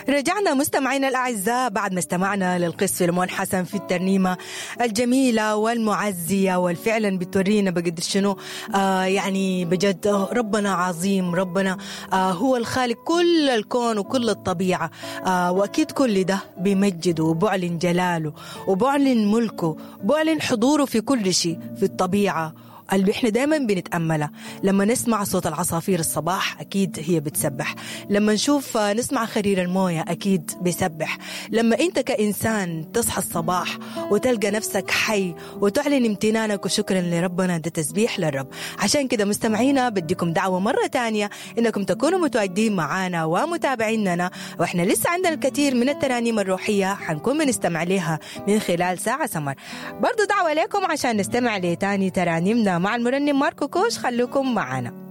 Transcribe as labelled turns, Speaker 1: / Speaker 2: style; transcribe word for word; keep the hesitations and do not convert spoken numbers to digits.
Speaker 1: رجعنا مستمعينا الأعزاء بعد ما استمعنا للقس فيلمون حسن في الترنيمة الجميلة والمعزية والفعلا بتورينا بقدر شنو آه يعني بجد ربنا عظيم. ربنا آه هو الخالق كل الكون وكل الطبيعة، آه وأكيد كل ده بيمجده وبعلن جلاله وبعلن ملكه، بعلن حضوره في كل شيء في الطبيعة اللي احنا دايما بنتأملها. لما نسمع صوت العصافير الصباح أكيد هي بتسبح، لما نشوف نسمع خرير الموية أكيد بيسبح، لما انت كإنسان تصحى الصباح وتلقى نفسك حي وتعلن امتنانك وشكرا لربنا، ده تسبيح للرب. عشان كده مستمعينا بديكم دعوة مرة تانية انكم تكونوا متواجدين معانا ومتابعيننا، واحنا لسه عندنا الكثير من الترانيم الروحية حنكون بنستمع لها من خلال ساعة سمر. برضو دعوة لكم عشان نستمع لتاني ترانيمنا مع المرنم ماركو كوش. خلوكم معنا.